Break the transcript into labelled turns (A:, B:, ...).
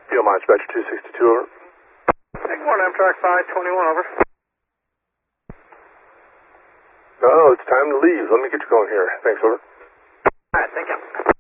A: Field Line Dispatcher 262, over.
B: Take 1, Amtrak 521, over.
A: Oh, it's time to leave. Let me get you going here. Thanks, over.
B: Alright, thank you.